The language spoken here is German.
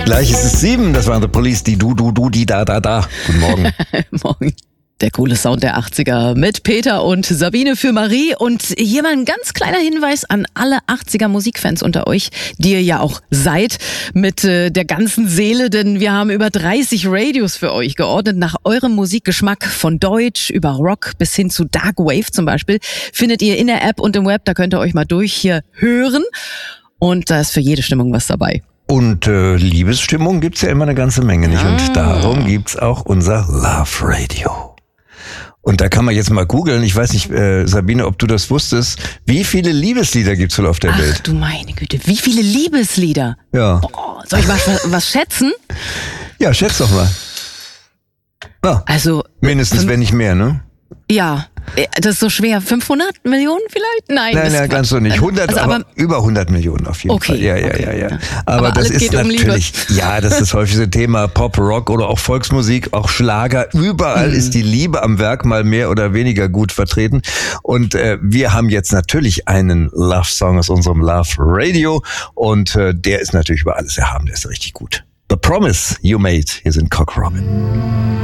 Gleich ist es 7, das waren The Police, die die da. Guten Morgen. Morgen. Der coole Sound der 80er mit Peter und Sabine für Marie. Und hier mal ein ganz kleiner Hinweis an alle 80er Musikfans unter euch, die ihr ja auch seid, mit der ganzen Seele, denn wir haben über 30 Radios für euch geordnet nach eurem Musikgeschmack, von Deutsch über Rock bis hin zu Dark Wave zum Beispiel, findet ihr in der App und im Web, da könnt ihr euch mal durch hier hören und da ist für jede Stimmung was dabei. Und Liebesstimmung gibt's ja immer eine ganze Menge, nicht? Und darum gibt's auch unser Love Radio. Und da kann man jetzt mal googeln, ich weiß nicht, Sabine, ob du das wusstest, wie viele Liebeslieder gibt's wohl auf der Welt? Ach du meine Güte, wie viele Liebeslieder? Ja. Boah, soll ich was schätzen? Ja, schätz doch mal. Ja, Also mindestens, wenn nicht mehr, ne? ja, das ist so schwer. 500 Millionen vielleicht? Nein, ganz so nicht. 100, also, aber über 100 Millionen auf jeden Fall. Ja. Aber das ist natürlich, das ist das häufigste Thema, Pop, Rock oder auch Volksmusik, auch Schlager. Überall ist die Liebe am Werk mal mehr oder weniger gut vertreten. Und wir haben jetzt natürlich einen Love-Song aus unserem Love Radio. Und der ist natürlich über alles erhaben, der ist richtig gut. The Promise You Made. Hier sind Cock Robin.